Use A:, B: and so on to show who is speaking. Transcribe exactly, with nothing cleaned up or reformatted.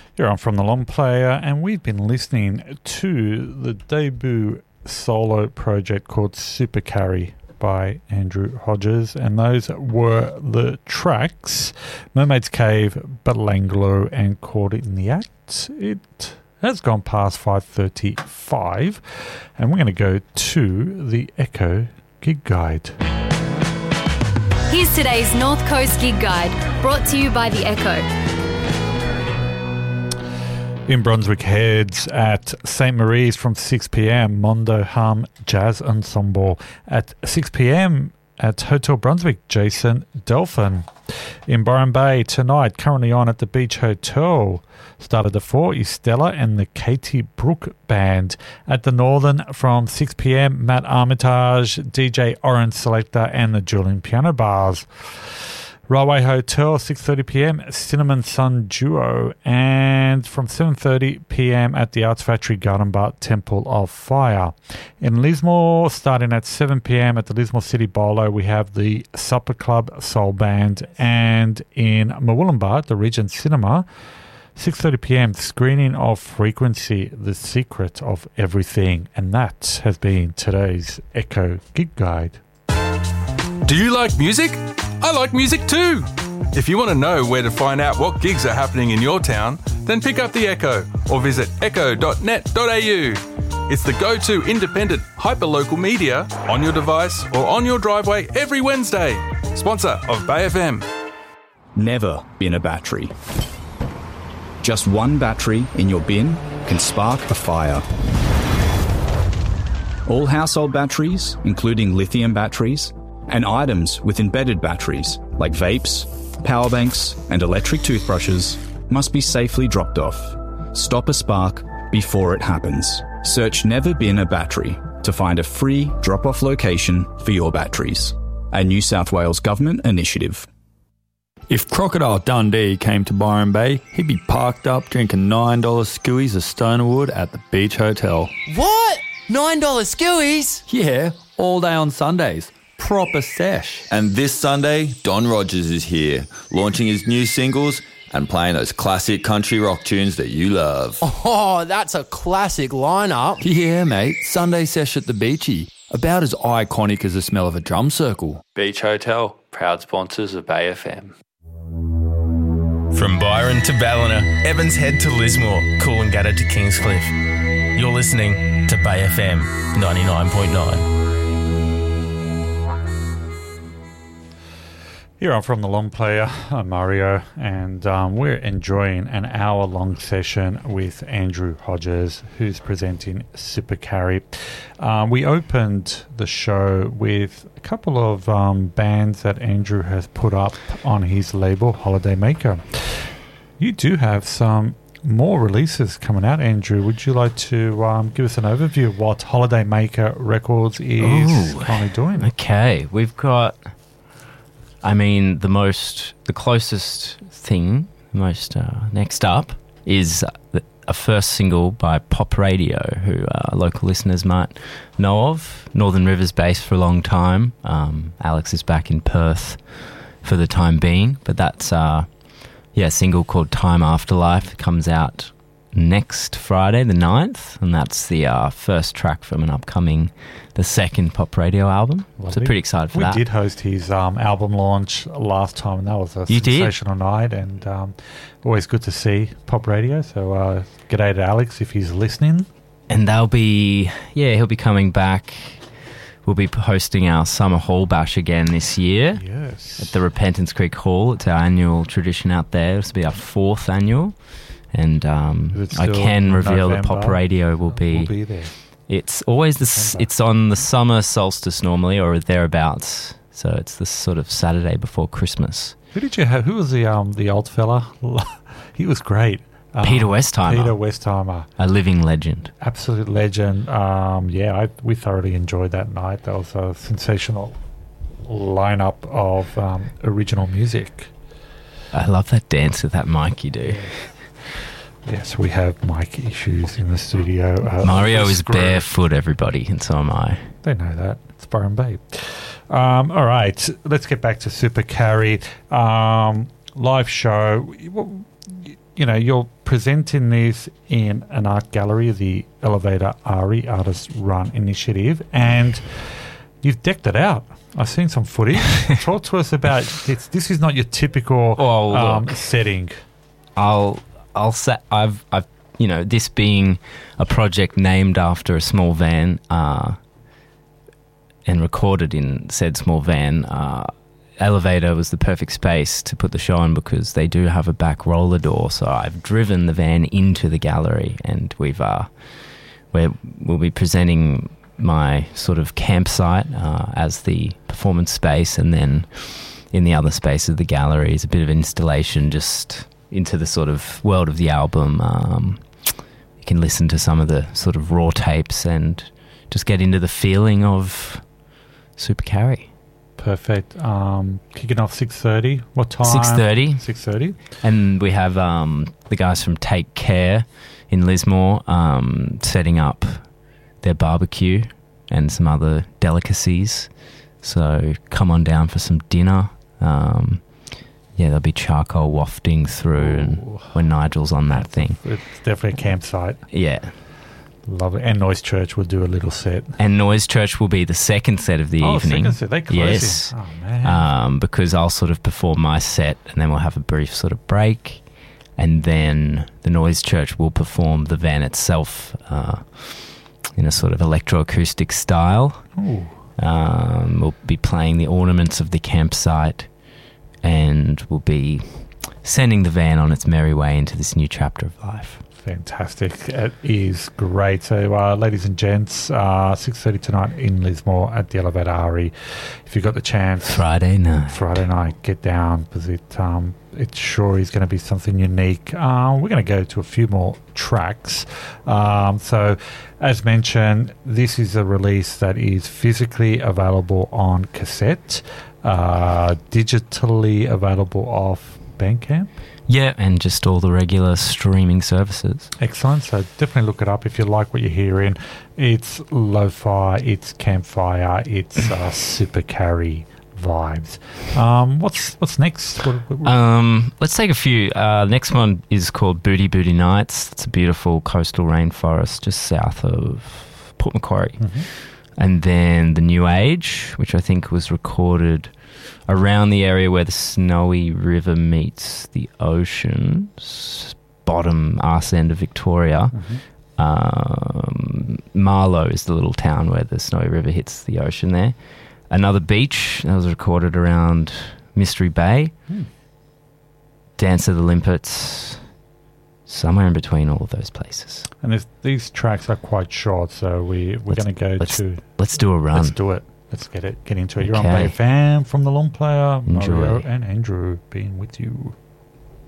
A: Here I'm from the Long Player, and we've been listening to the debut solo project called Super Carry by Andrew Hodges, and those were the tracks Mermaid's Cave, Battle Anglo, and Caught in the Act. It has gone past five thirty-five, and we're going to go to the Echo Gig Guide.
B: Here's today's North Coast Gig Guide, brought to you by the Echo.
A: In Brunswick Heads at Saint Marie's from six p.m, Mondo Hum Jazz Ensemble. At six p.m, at Hotel Brunswick, Jason Delphin. In Byron Bay tonight, currently on at the Beach Hotel, started at four, is Stella and the Katie Brook Band. At the Northern from six p.m, Matt Armitage, D J Orange Selector, and the Julian Piano Bars. Railway Hotel, six thirty p.m, Cinnamon Sun Duo. And from seven thirty p.m. at the Arts Factory Garden Bar, Temple of Fire. In Lismore, starting at seven p.m. at the Lismore City Bolo, we have the Supper Club Soul Band. And in Murwillumbah, the Regent Cinema, six thirty p.m, screening of Frequency, The Secret of Everything. And that has been today's Echo Gig Guide.
C: Do you like music? I like music too. If you want to know where to find out what gigs are happening in your town, then pick up the Echo or visit echo dot net dot a u. It's the go-to independent hyperlocal media on your device or on your driveway every Wednesday. Sponsor of Bay F M.
D: Never bin a battery. Just one battery in your bin can spark a fire. All household batteries, including lithium batteries, and items with embedded batteries like vapes, power banks, and electric toothbrushes must be safely dropped off. Stop a spark before it happens. Search Never Bin a Battery to find a free drop-off location for your batteries. A New South Wales Government initiative.
E: If Crocodile Dundee came to Byron Bay, he'd be parked up drinking nine dollars skewies of Stonerwood at the Beach Hotel.
F: What? nine dollars skewies?
E: Yeah, all day on Sundays. Proper sesh.
G: And this Sunday, Don Rogers is here, launching his new singles and playing those classic country rock tunes that you love.
F: Oh, that's a classic lineup.
E: Yeah, mate. Sunday sesh at the Beachy. About as iconic as the smell of a drum circle.
H: Beach Hotel, proud sponsors of Bay F M.
I: From Byron to Ballina, Evans Head to Lismore, Coolangatta to Kingscliff. You're listening to Bay F M ninety-nine point nine.
A: Here I'm from the Long Player, I'm Mario, and um, we're enjoying an hour-long session with Andrew Hodges, who's presenting Super Carry. Um, we opened the show with a couple of um, bands that Andrew has put up on his label, Holiday Maker. You do have some more releases coming out, Andrew. Would you like to um, give us an overview of what Holiday Maker Records is
J: Ooh,
A: currently doing?
J: Okay, we've got... I mean, the most, the closest thing, most uh, next up is a first single by Pop Radio, who uh, local listeners might know of. Northern Rivers based for a long time. Um, Alex is back in Perth for the time being, but that's uh, yeah, a single called Time Afterlife. It comes out next Friday, the ninth, and that's the uh, first track from an upcoming, the second Pop Radio album. Lovely. So pretty excited for
A: we
J: that.
A: We did host his um, album launch last time, and that was a
J: you
A: sensational
J: did?
A: night, and um, always good to see Pop Radio. So uh, g'day to Alex if he's listening.
J: And they'll be, yeah, he'll be coming back. We'll be hosting our Summer Hall Bash again this year.
A: Yes.
J: At the Repentance Creek Hall. It's our annual tradition out there. This will be our fourth annual. And um, I can reveal
A: November?
J: that Pop Radio will be,
A: we'll be there.
J: It's always the, it's on the summer solstice normally or thereabouts. So it's the sort of Saturday before Christmas.
A: Who did you have? Who was the um the old fella? He was great. Um,
J: Peter Westheimer.
A: Peter Westheimer.
J: A living legend.
A: Absolute legend. Um, yeah, I, we thoroughly enjoyed that night. That was a sensational lineup of um, original music.
J: I love that dance with that mic you do.
A: Yes, we have mic issues in the studio. Uh,
J: Mario is barefoot, everybody, and so am I.
A: They know that. It's Byron Bay. Um, all right, let's get back to Super Carry. Um, live show. You you know, you're presenting this in an art gallery, the Elevator Ari Artist Run Initiative, and you've decked it out. I've seen some footage. Talk to us about this. This is not your typical
J: Oh,
A: um,
J: look.
A: setting.
J: I'll I'll say I've I've you know, this being a project named after a small van uh, and recorded in said small van. Uh, Elevator was the perfect space to put the show in because they do have a back roller door. So I've driven the van into the gallery, and we've uh, we're, we'll be presenting my sort of campsite uh, as the performance space, and then in the other space of the gallery is a bit of installation just into the sort of world of the album. Um, you can listen to some of the sort of raw tapes and just get into the feeling of Super Carry.
A: Perfect. Um, kicking off six thirty. What time?
J: six thirty.
A: six thirty.
J: And we have um, the guys from Take Care in Lismore um, setting up their barbecue and some other delicacies. So come on down for some dinner. Um, yeah, there'll be charcoal wafting through and when Nigel's on that thing.
A: It's definitely a campsite.
J: Yeah.
A: Love it. And Noise Church will do a little set.
J: And Noise Church will be the second set of the
A: oh,
J: evening.
A: second set. They close
J: yes.
A: in. Oh, man.
J: Um, because I'll sort of perform my set and then we'll have a brief sort of break. And then the Noise Church will perform the van itself uh, in a sort of electroacoustic style.
A: Ooh.
J: Um, we'll be playing the ornaments of the campsite and we'll be sending the van on its merry way into this new chapter of life.
A: Fantastic. It is great. So, uh, ladies and gents, uh, six thirty tonight in Lismore at the Elevator Ari. If you've got the chance,
J: Friday night.
A: Friday night, get down because it, um, it sure is going to be something unique. Uh, we're going to go to a few more tracks. Um, so, as mentioned, this is a release that is physically available on cassette, uh, digitally available off Bandcamp.
J: Yeah, and just all the regular streaming services.
A: Excellent. So definitely look it up if you like what you're hearing. It's lo-fi, it's campfire, it's uh, Super Carry vibes. Um, what's what's next? What, what,
J: Um, let's take a few. Uh, next one is called Booty Booty Nights. It's a beautiful coastal rainforest just south of Port Macquarie.
A: Mhm.
J: And then The New Age, which I think was recorded around the area where the Snowy River meets the ocean, s- bottom arse end of Victoria.
A: Mhm.
J: Um, Marlow is the little town where the Snowy River hits the ocean there. Another beach that was recorded around Mystery Bay.
A: Hmm.
J: Dance of the Limpets, somewhere in between all of those places.
A: And there's, these tracks are quite short, so we, we're
J: Let's-
A: going to go
J: let's-
A: to...
J: Let's do a run.
A: Let's do it. Let's get it. Get into it. You're on
J: Okay.
A: Bay F M from the Long Player.
J: Enjoy.
A: Mario and Andrew being with you.